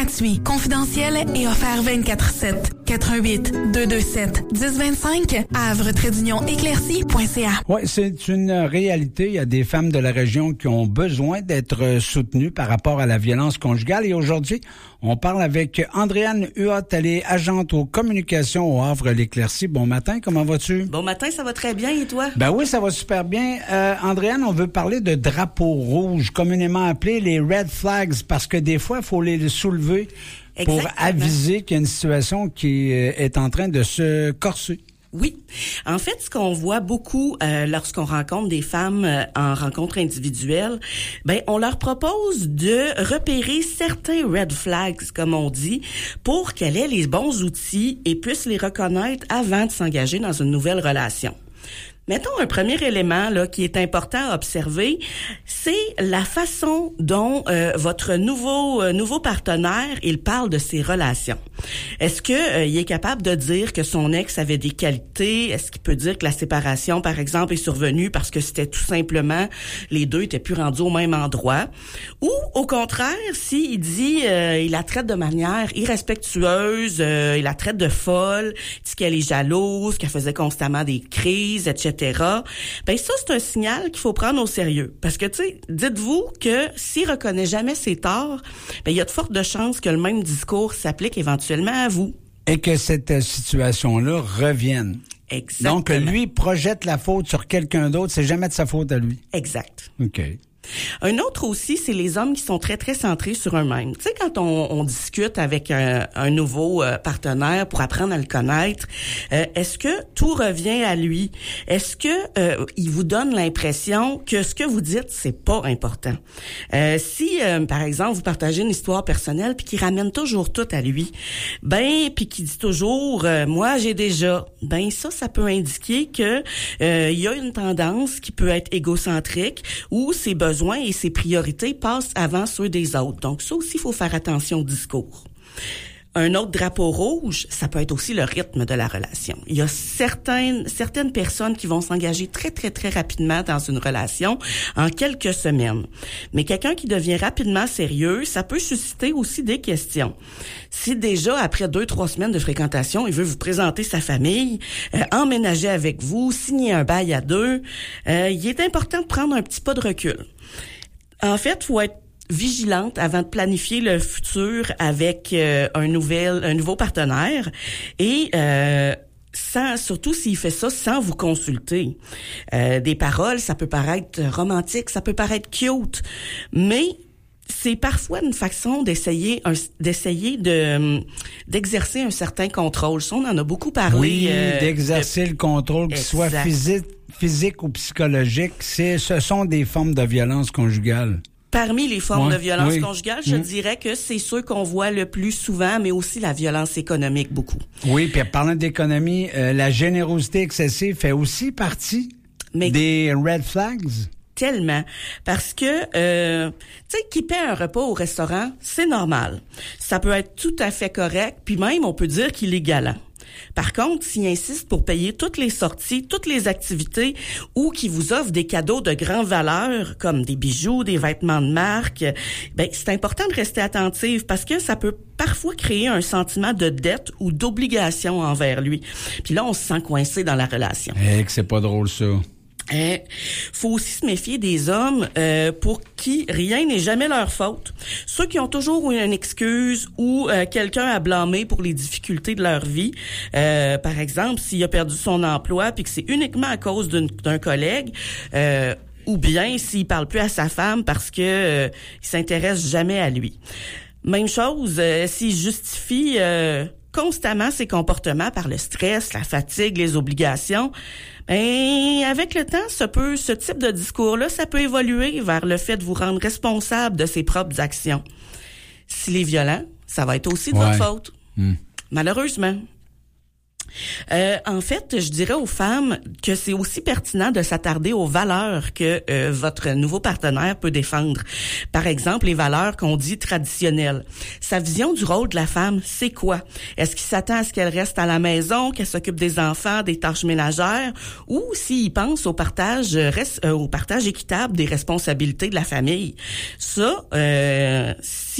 gratuit, confidentiel et offert 24/7. 418-227-1025 havre-éclaircie.ca. Oui, c'est une réalité. Il y a des femmes de la région qui ont besoin d'être soutenues par rapport à la violence conjugale. Et aujourd'hui, on parle avec Andréane Huot. Elle est agente aux communications au Havre-l'Éclaircie. Bon matin, comment vas-tu? Bon matin, ça va très bien. Et toi? Ben oui, ça va super bien. Andréane, on veut parler de drapeaux rouges, communément appelés les red flags, parce que des fois, il faut les soulever. Pour aviser qu'il y a une situation qui est en train de se corser. Oui. En fait, ce qu'on voit beaucoup lorsqu'on rencontre des femmes en rencontre individuelle, on leur propose de repérer certains red flags, comme on dit, pour qu'elle ait les bons outils et puisse les reconnaître avant de s'engager dans une nouvelle relation. Mettons un premier élément là qui est important à observer, c'est la façon dont votre nouveau partenaire, il parle de ses relations. Est-ce que il est capable de dire que son ex avait des qualités? Est-ce qu'il peut dire que la séparation, par exemple, est survenue parce que c'était tout simplement les deux étaient plus rendus au même endroit? Ou au contraire, s'il dit il la traite de manière irrespectueuse, il la traite de folle, il dit qu'elle est jalouse, qu'elle faisait constamment des crises, etc. Ça, c'est un signal qu'il faut prendre au sérieux. Parce que, tu sais, dites-vous que s'il reconnaît jamais ses torts, il y a de fortes chances que le même discours s'applique éventuellement à vous. Et que cette situation-là revienne. Exactement. Donc, lui projette la faute sur quelqu'un d'autre, c'est jamais de sa faute à lui. Exact. OK. Un autre aussi, c'est les hommes qui sont très, très centrés sur eux-mêmes. Tu sais, quand on discute avec un nouveau partenaire pour apprendre à le connaître, est-ce que tout revient à lui? Est-ce que il vous donne l'impression que ce que vous dites, c'est pas important? Si, par exemple, vous partagez une histoire personnelle puis qu'il ramène toujours tout à lui, puis qu'il dit toujours moi, j'ai déjà, ça peut indiquer que il y a une tendance qui peut être égocentrique ou ses besoins et ses priorités passent avant ceux des autres. Donc ça aussi, il faut faire attention au discours. Un autre drapeau rouge, ça peut être aussi le rythme de la relation. Il y a certaines personnes qui vont s'engager très, très, très rapidement dans une relation en quelques semaines. Mais quelqu'un qui devient rapidement sérieux, ça peut susciter aussi des questions. Si déjà, après 2-3 semaines de fréquentation, il veut vous présenter sa famille, emménager avec vous, signer un bail à deux, il est important de prendre un petit pas de recul. En fait, il faut être vigilante avant de planifier le futur avec un nouveau partenaire et surtout s'il fait ça sans vous consulter. Des paroles, ça peut paraître romantique, ça peut paraître cute, mais c'est parfois une façon d'exercer un certain contrôle. Ça, on en a beaucoup parlé. Oui, d'exercer le contrôle, qu'il soit physique ou psychologique. Ce sont des formes de violence conjugale. Parmi les formes de violence conjugale, je dirais que c'est ceux qu'on voit le plus souvent, mais aussi la violence économique beaucoup. Oui, puis parlant d'économie, la générosité excessive fait aussi partie des red flags. Tellement. Parce que, tu sais, qui paie un repas au restaurant, c'est normal. Ça peut être tout à fait correct, puis même, on peut dire qu'il est galant. Par contre, s'il insiste pour payer toutes les sorties, toutes les activités ou qu'il vous offre des cadeaux de grande valeur comme des bijoux, des vêtements de marque, c'est important de rester attentif parce que ça peut parfois créer un sentiment de dette ou d'obligation envers lui. Puis là, on se sent coincé dans la relation. Que c'est pas drôle ça. Faut aussi se méfier des hommes pour qui rien n'est jamais leur faute. Ceux qui ont toujours une excuse ou quelqu'un à blâmer pour les difficultés de leur vie. Par exemple, s'il a perdu son emploi puis que c'est uniquement à cause d'un collègue, ou bien s'il parle plus à sa femme parce que il s'intéresse jamais à lui. Même chose, s'il justifie constamment ses comportements par le stress, la fatigue, les obligations. Avec le temps, ce type de discours-là, ça peut évoluer vers le fait de vous rendre responsable de ses propres actions. S'il est violent, ça va être aussi de votre faute. Malheureusement. En fait, je dirais aux femmes que c'est aussi pertinent de s'attarder aux valeurs que votre nouveau partenaire peut défendre. Par exemple, les valeurs qu'on dit traditionnelles. Sa vision du rôle de la femme, c'est quoi? Est-ce qu'il s'attend à ce qu'elle reste à la maison, qu'elle s'occupe des enfants, des tâches ménagères, ou s'il pense au partage équitable des responsabilités de la famille? Ça,